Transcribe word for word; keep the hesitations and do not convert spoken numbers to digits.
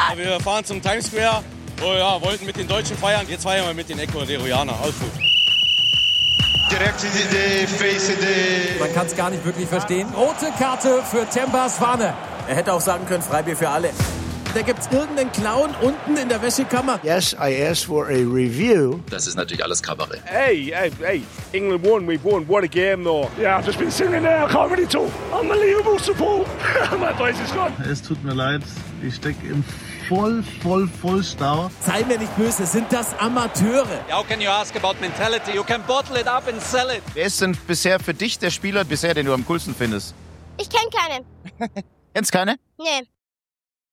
Wir fahren zum Times Square. Oh ja, wollten mit den Deutschen feiern. Jetzt feiern wir mit den Ecuadorianern. Alles gut. Direkt in die Face. Man kann es gar nicht wirklich verstehen. Rote Karte für Temba Swane. Er hätte auch sagen können, Freibier für alle. Da gibt's irgendeinen Clown unten in der Wäschekammer. Yes, I asked for a review. Das ist natürlich alles Kabarett. Hey, hey, hey, England won, we've won. What a game, though. Yeah, I've just been singing there. I can't really talk. Unbelievable support. My voice is gone. Es tut mir leid, ich stecke im voll, voll, voll Stau. Sei mir nicht böse, sind das Amateure? How can you ask about mentality? You can bottle it up and sell it. Wer ist denn bisher für dich der Spieler, bisher, den du am coolsten findest? Ich kenne keinen. Kennst keine? Nee.